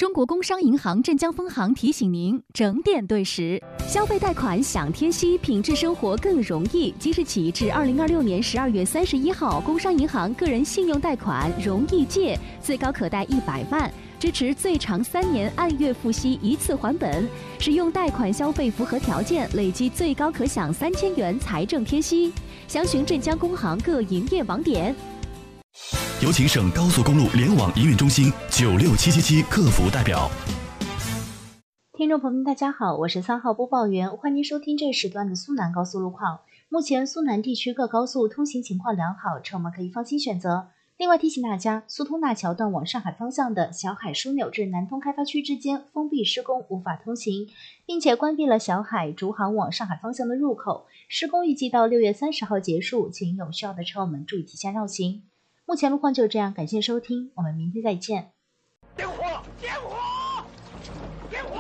中国工商银行镇江分行提醒您整点对时，消费贷款享贴息，品质生活更容易。即日起至2026年12月31号，工商银行个人信用贷款容易借，最高可贷100万，支持最长3年按月付息一次还本。使用贷款消费符合条件，累计最高可享3000元财政贴息。详询镇江工行各营业网点。 有请省高速公路联网营运中心96777客服代表。 听众朋友们，大家好，我是3号播报员，欢迎收听这时段的苏南高速路况。目前苏南地区各高速通行情况良好，车们可以放心选择。另外提醒大家，苏通纳桥段往上海方向的小海枢纽至南通开发区之间封闭施工，无法通行，并且关闭了小海逐航往上海方向的入口。施工预计到6月30号结束，请有需要的车友们注意提前绕行。目前路况就这样，感谢收听，我们明天再见。 点火！点火！点火！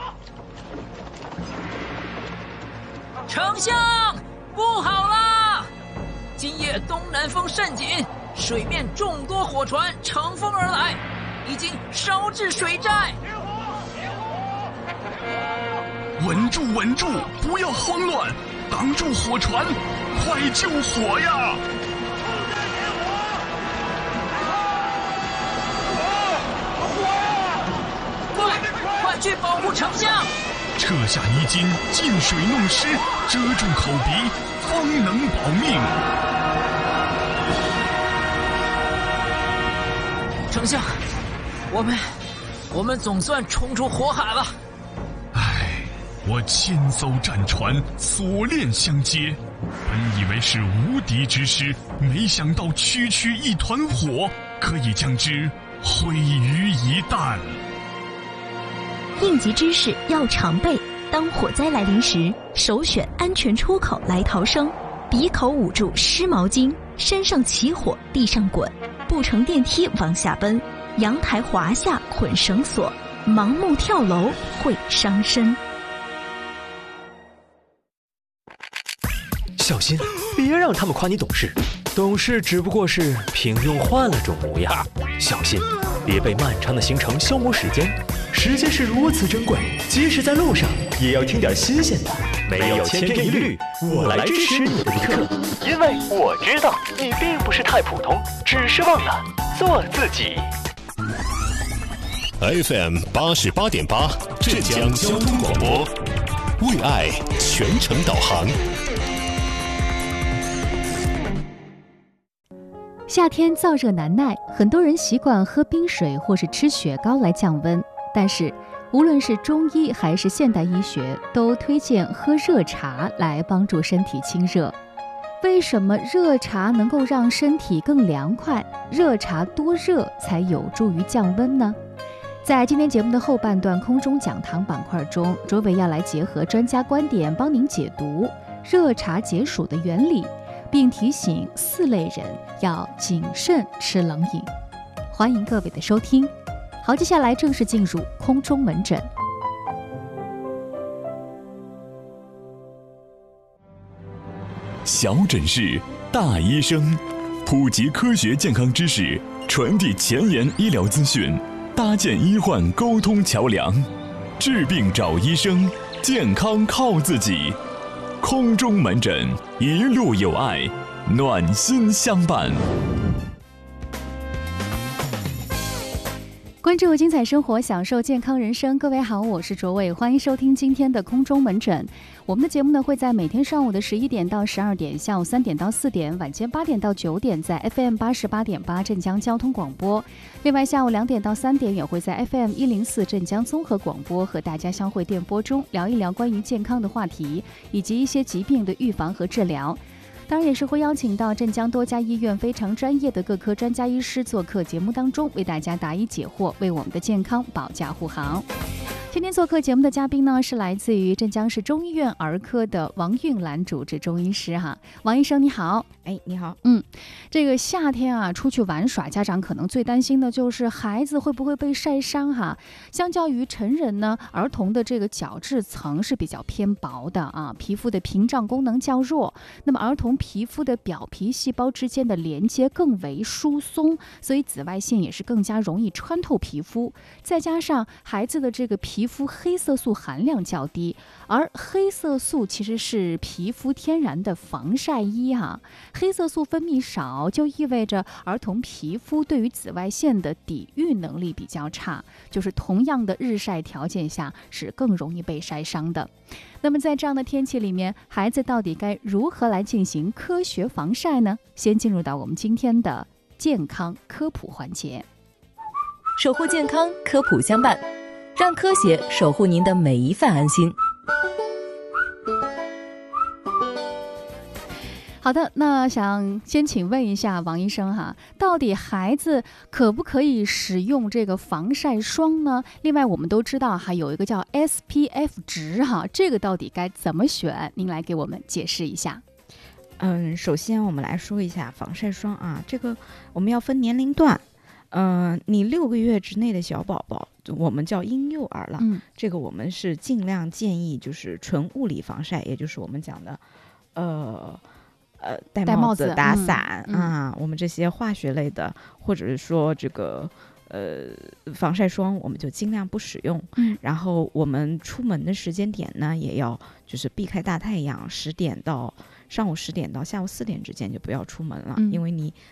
丞相，不好啦！今夜东南风甚紧，水面众多火船乘风而来，已经烧至水寨。 点火！点火！ 稳住，稳住，不要慌乱，挡住火船，快救火呀！ 快去保护丞相！ 撤下泥巾，进水弄湿，遮住口鼻，方能保命。 丞相，我们总算冲出火海了。 唉，我千艘战船锁链相接，本以为是无敌之师，没想到区区一团火，可以将之毁于一旦。 应急知识要常备，当火灾来临时，首选安全出口来逃生，鼻口捂住湿毛巾，身上起火地上滚，不乘电梯往下奔，阳台滑下捆绳索，盲目跳楼会伤身。 小心，别让他们夸你懂事，懂事只不过是平庸换了种模样。小心，别被漫长的行程消磨时间。时间是如此珍贵，即使在路上，也要听点新鲜的。没有千篇一律，我来支持你的一刻，因为我知道你并不是太普通，只是忘了做自己。 FM 88.8，浙江交通广播，为爱全程导航。 夏天燥热难耐，很多人习惯喝冰水或是吃雪糕来降温。但是，无论是中医还是现代医学，都推荐喝热茶来帮助身体清热。为什么热茶能够让身体更凉快？热茶多热才有助于降温呢？在今天节目的后半段空中讲堂板块中，卓伟要来结合专家观点，帮您解读热茶解暑的原理，并提醒4类人要谨慎吃冷饮。欢迎各位的收听。好，接下来正式进入空中门诊。 小诊室，大医生，普及科学健康知识，传递前沿医疗资讯，搭建医患沟通桥梁。治病找医生，健康靠自己。空中门诊，一路有爱，暖心相伴。 关注精彩生活，享受健康人生。各位好，我是卓伟，欢迎收听今天的空中门诊。我们的节目呢会在每天上午的11点到12点，下午3点到4点，晚间8点到9点，在 FM 88.8镇江交通广播。另外，下午2点到3点也会在 FM 104镇江综合广播和大家相会电波中聊一聊关于健康的话题，以及一些疾病的预防和治疗。当然也是会邀请到镇江多家医院非常专业的各科专家医师做客节目当中，为大家答疑解惑，为我们的健康保驾护航。 今天做客节目的嘉宾呢，是来自于镇江市中医院儿科的王韵兰主治中医师哈。王医生你好。 你好。 这个夏天啊，出去玩耍，家长可能最担心的就是孩子会不会被晒伤哈。相较于成人呢，儿童的这个角质层是比较偏薄的啊，皮肤的屏障功能较弱。那么儿童皮肤的表皮细胞之间的连接更为疏松，所以紫外线也是更加容易穿透皮肤。再加上孩子的这个皮肤黑色素含量较低，而黑色素其实是皮肤天然的防晒衣哈。黑色素分泌少，就意味着儿童皮肤对于紫外线的抵御能力比较差，就是同样的日晒条件下是更容易被晒伤的。那么在这样的天气里面，孩子到底该如何来进行科学防晒呢？先进入到我们今天的健康科普环节。 守护健康，科普相伴，让科学守护您的每一份安心。 好的，那想先请问一下王医生哈，到底孩子可不可以使用这个防晒霜呢？另外我们都知道还有一个叫 SPF 值哈，这个到底该怎么选？您来给我们解释一下。 首先我们来说一下防晒霜啊，这个我们要分年龄段。你6个月之内的小宝宝，我们叫婴幼儿了，这个我们是尽量建议就是纯物理防晒，也就是我们讲的戴帽子、打伞我们这些化学类的，或者是说这个防晒霜我们就尽量不使用。然后我们出门的时间点呢，也要就是避开大太阳，上午10点到下午4点之间就不要出门了，因为你